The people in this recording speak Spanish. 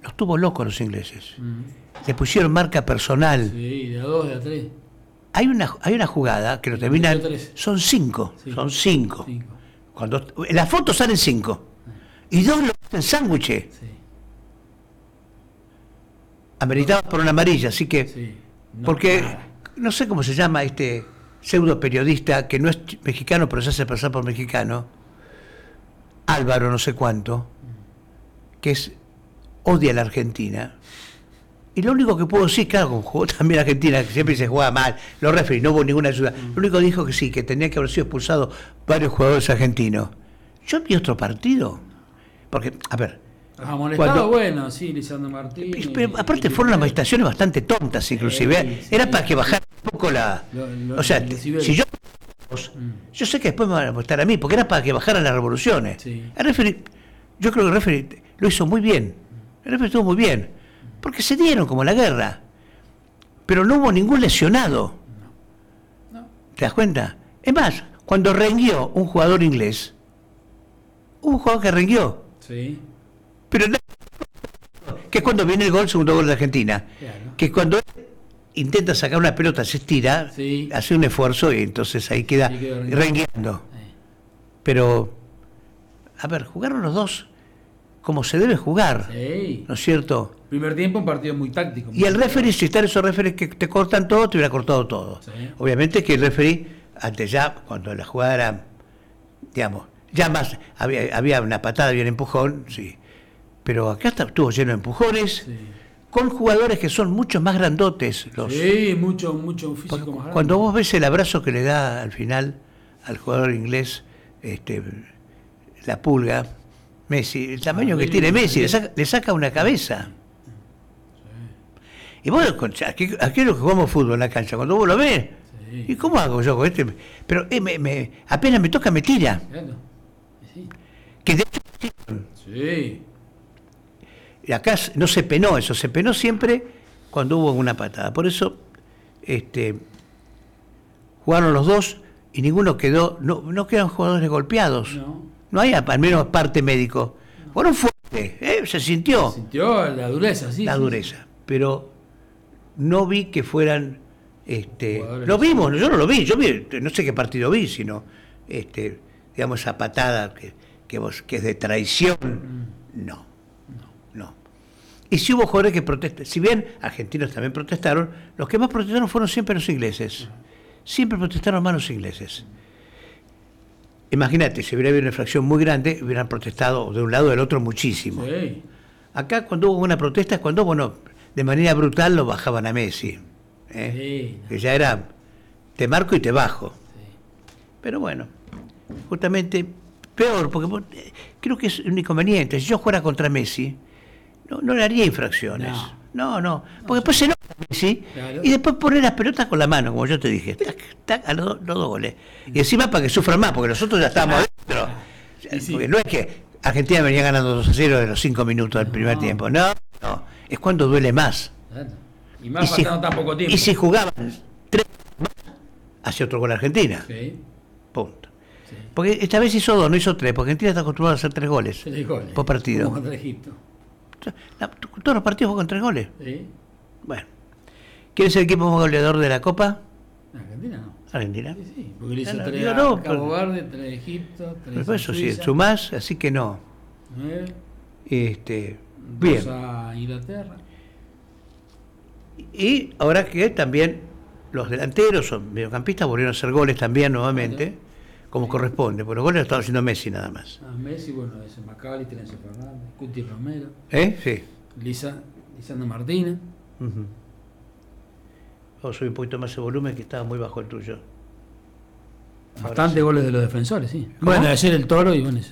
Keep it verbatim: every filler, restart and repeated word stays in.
los tuvo locos los ingleses. Mm. Le pusieron marca personal. Sí, de a dos, de a tres. Hay una, hay una jugada que lo terminan. Son cinco. Sí. Son cinco. Cinco. Cuando, en las fotos salen cinco. Y dos lo hacen sándwiches. Sí. Ameritados por una amarilla, así que. Sí. No, porque nada. no sé cómo se llama este pseudo periodista que no es mexicano, pero se hace pasar por mexicano. Álvaro, no sé cuánto. Que es. Odia a la Argentina. Y lo único que puedo decir, claro, como jugó también Argentina, que siempre se jugaba mal, los referees, no hubo ninguna ayuda. Lo único que dijo que sí, que tenía que haber sido expulsado varios jugadores argentinos. Yo vi otro partido. Porque, a ver. Amonestado, cuando, bueno, sí, Lisandro Martínez. Pero aparte fueron amonestaciones bastante tontas, inclusive. Sí, sí, Era sí. para que bajara un poco la. Lo, lo, o sea, el si nivel. yo. Mm. Yo sé que después me van a apostar a mí, porque era para que bajaran las revoluciones. Sí. El referee, yo creo que el referee lo hizo muy bien. El referee estuvo muy bien. Porque se dieron como la guerra. Pero no hubo ningún lesionado. No. No. ¿Te das cuenta? Es más, cuando renguió un jugador inglés, hubo un jugador que renguió. Sí. Pero no, que es cuando viene el gol, segundo gol de Argentina. Claro. Que cuando él intenta sacar una pelota, se estira, Sí. hace un esfuerzo y entonces ahí queda Sí, queda rengueando. rengueando. Sí. Pero, a ver, jugaron los dos como se debe jugar, Sí. ¿no es cierto? Primer tiempo, un partido muy táctico. Y el referee, si están esos referees que te cortan todo, te hubiera cortado todo. Sí. Obviamente que el referee, antes ya, cuando la jugada era, digamos, ya más, había, había una patada, había un empujón, sí. Pero acá está, estuvo lleno de empujones, Sí. con jugadores que son mucho más grandotes. Los, Sí, mucho, mucho físico más grande. cuando vos ves el abrazo que le da al final al jugador inglés, este, la pulga, Messi, el tamaño Ah, que bien, tiene Messi, bien. le saca, le saca una cabeza. Y vos, aquí, aquí lo que jugamos fútbol en la cancha, cuando vos lo ves, Sí. ¿y cómo hago yo con este? Pero eh, me, me, apenas me toca, me tira. Claro. Sí. Que de hecho, Sí. y acá no se penó eso, se penó siempre cuando hubo una patada. Por eso este, jugaron los dos y ninguno quedó, no, no quedan jugadores golpeados. No. No hay al menos parte médico. Fueron fuertes, ¿eh? Se sintió Sintió la dureza, sí. la sí, dureza, pero no vi que fueran, este, Jugadores lo así. vimos, yo no lo vi, yo vi, no sé qué partido vi, sino, este, digamos, esa patada que, que, vos, que es de traición, Mm. no, no. Y si hubo jugadores que protestan, si bien argentinos también protestaron, los que más protestaron fueron siempre los ingleses, siempre protestaron más los ingleses. Imagínate, si hubiera habido una infracción muy grande, hubieran protestado de un lado o del otro muchísimo. Sí. Acá cuando hubo una protesta es cuando, bueno, de manera brutal lo bajaban a Messi. ¿eh? Sí. Que ya era, te marco y te bajo. Sí. Pero bueno, justamente peor, porque vos, eh, creo que es un inconveniente. Si yo jugara contra Messi, no, no le haría infracciones. No, no, porque después se enoja Messi Claro. y después pone las pelotas con la mano, como yo te dije, tac, tac, a los, dos- los dos goles. Y encima para que sufran más, porque nosotros ya estamos adentro. Y sí. Porque no es que Argentina venía ganando dos a cero de los cinco minutos del primer No. tiempo. No, no, es cuando duele más. Claro. Y más Y si, faltando tan poco tiempo. y si jugaban tres más, hacía otro gol Argentina. Sí. Punto. Sí. Porque esta vez hizo dos, no hizo tres, porque Argentina está acostumbrada a hacer tres goles Tres goles. por partido. Como contra Egipto. La- todos los partidos fue con tres goles. Sí. Bueno. ¿Quién es el equipo más goleador de la Copa? Argentina no. Argentina. Sí, sí. Porque le hizo Claro, tres digo, a no, Cabo pero- Verde, tres a Egipto, tres Pero por a eso sí, Suiza, sumás, así que no. nueve, Este, dos bien. a Inglaterra. Y ahora que también los delanteros o mediocampistas volvieron a hacer goles también nuevamente, como corresponde, porque los goles los estaba haciendo Messi nada más. Ah, Messi, bueno, ese Macalister, Enzo Fernández, Cuti Romero, ¿Eh? Sí. Lisa, Lisandro Martínez. Ujú. Vamos a subir un poquito más ese volumen que estaba muy bajo el tuyo. Bastante goles de los defensores, sí. ¿Cómo? Bueno, ayer el Toro y bueno,